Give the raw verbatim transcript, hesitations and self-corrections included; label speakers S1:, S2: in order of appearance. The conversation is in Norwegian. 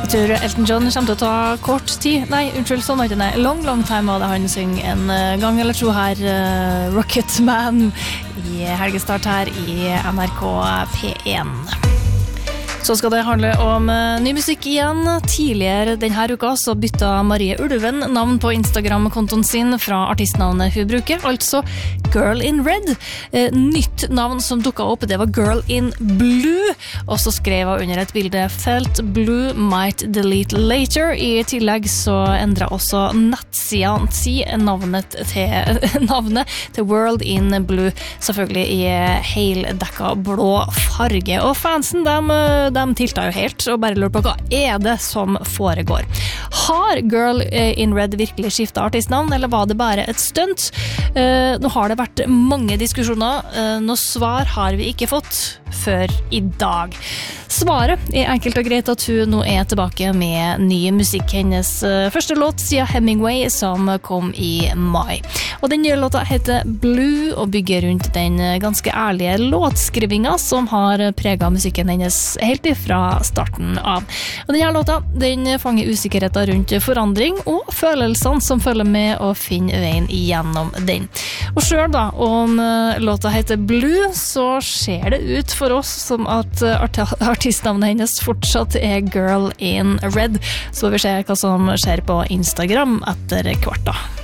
S1: Jeg tror Elton John kommer til å ta kort tid. Nei, unnskyld, sånn var det ikke. Long, long time var det han synger en gang eller to her, uh, Rocket Man, i helgestart her i N R K P én. Så skal det handle om uh, ny musikk igjen. Tidligere denne uka så bytta Marie Ulven navn på Instagram-kontoen sin fra artistnavnet hun bruker, altså Girl in Red. Uh, nytt navn som dukket opp, det var Girl in Blue, og så skrev hun under et bilde Felt Blue might delete later. I tillegg så endret også nettsiden si navnet til, navnet til World in Blue, selvfølgelig i heldekka blå farge. Og fansen, dem de tilta jo helt og bare lurer på hva er det som foregår. Har Girl in Red virkelig skiftet artistnavn, eller var det bare et stunt? Uh, nå har det vært mange diskusjoner. Uh, noe svar har vi ikke fått før i dag. Svaret er enkelt og greit at hun nå er tilbake med ny musikk. Hennes uh, første låt siden Hemingway, som kom i mai. Og den nye låta heter Blue og bygger rundt den ganske ærlige låtskrivinga som har preget musikken hennes helt fra starten av. Og denne låta, den fanger usikkerheten rundt forandring og følelsene som følger med å finne veien igjennom den. Og selv da, om låta heter Blue, så ser det ut for oss som at art- artistnavnet hennes fortsatt er Girl in Red. Så får vi se hva som skjer på Instagram etter hvert da.